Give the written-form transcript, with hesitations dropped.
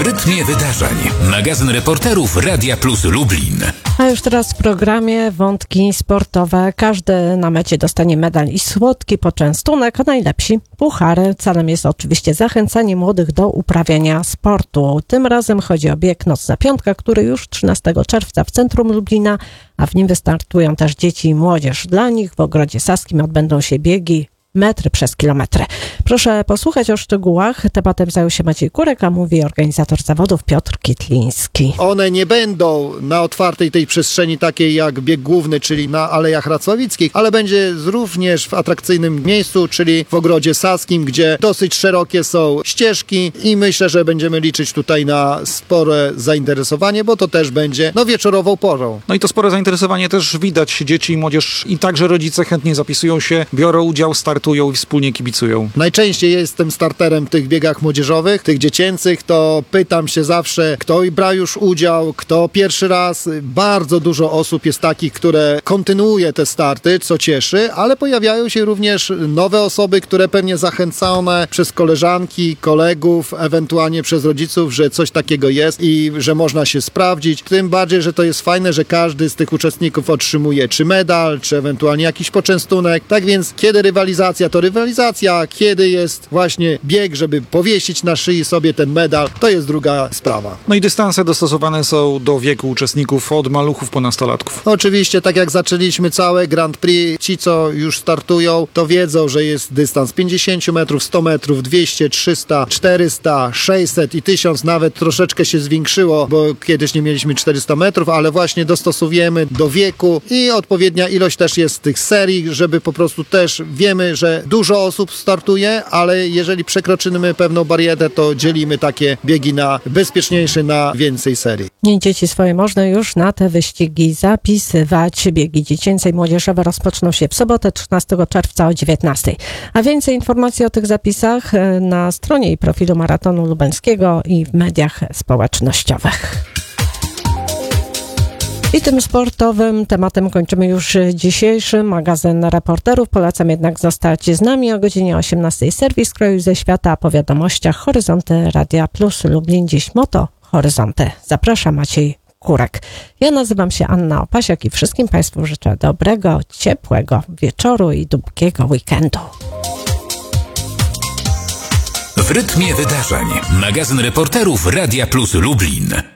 rytmie wydarzeń. Magazyn reporterów Radia Plus Lublin. A już teraz w programie wątki sportowe. Każdy na mecie dostanie medal i słodki poczęstunek, a najlepsi puchary. Celem jest oczywiście zachęcanie młodych do uprawiania sportu. Tym razem chodzi o bieg Nocna Piątka, który już 13 czerwca w centrum Lublina, a w nim wystartują też dzieci i młodzież. Dla nich w Ogrodzie Saskim odbędą się biegi metry przez kilometry. Proszę posłuchać o szczegółach. Tematem zajął się Maciej Kurek, a mówi organizator zawodów Piotr Kitliński. One nie będą na otwartej tej przestrzeni takiej jak bieg główny, czyli na Alejach Racławickich, ale będzie również w atrakcyjnym miejscu, czyli w Ogrodzie Saskim, gdzie dosyć szerokie są ścieżki i myślę, że będziemy liczyć tutaj na spore zainteresowanie, bo to też będzie wieczorową porą. No i to spore zainteresowanie też widać. Dzieci i młodzież i także rodzice chętnie zapisują się, biorą udział, startują i wspólnie kibicują. Najczęściej jestem starterem w tych biegach młodzieżowych, tych dziecięcych, to pytam się zawsze, kto brał już udział, kto pierwszy raz. Bardzo dużo osób jest takich, które kontynuuje te starty, co cieszy, ale pojawiają się również nowe osoby, które pewnie zachęcone przez koleżanki, kolegów, ewentualnie przez rodziców, że coś takiego jest i że można się sprawdzić. Tym bardziej, że to jest fajne, że każdy z tych uczestników otrzymuje czy medal, czy ewentualnie jakiś poczęstunek. Tak więc kiedy rywalizacja, to rywalizacja, kiedy jest właśnie bieg, żeby powiesić na szyi sobie ten medal, to jest druga sprawa. No i dystanse dostosowane są do wieku uczestników, od maluchów po nastolatków. Oczywiście, tak jak zaczęliśmy całe Grand Prix, ci co już startują, to wiedzą, że jest dystans 50 metrów, 100 metrów, 200, 300, 400, 600 i 1000 nawet troszeczkę się zwiększyło, bo kiedyś nie mieliśmy 400 metrów, ale właśnie dostosowujemy do wieku i odpowiednia ilość też jest tych serii, żeby po prostu też wiemy, że dużo osób startuje, ale jeżeli przekroczymy pewną barierę, to dzielimy takie biegi na bezpieczniejsze, na więcej serii. I dzieci swoje można już na te wyścigi zapisywać. Biegi dziecięce i młodzieżowe rozpoczną się w sobotę 13 czerwca o 19. A więcej informacji o tych zapisach na stronie i profilu Maratonu Lubelskiego i w mediach społecznościowych. I tym sportowym tematem kończymy już dzisiejszy magazyn reporterów. Polecam jednak zostać z nami o godzinie 18. Serwis kraju ze świata, a po wiadomościach Horyzonty Radia Plus Lublin. Dziś Moto Horyzonty. Zapraszam, Maciej Kurek. Ja nazywam się Anna Opasiak i wszystkim Państwu życzę dobrego, ciepłego wieczoru i długiego weekendu. W rytmie wydarzeń. Magazyn reporterów Radia Plus Lublin.